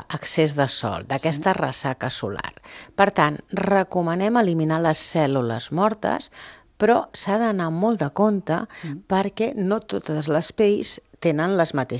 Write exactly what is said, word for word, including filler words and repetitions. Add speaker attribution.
Speaker 1: excés de sol, d'aquesta ressaca solar. Per tant, recomanem eliminar les cèl·lules mortes, però s'ha d'anar molt de compte perquè no totes les pells tenen les mateixes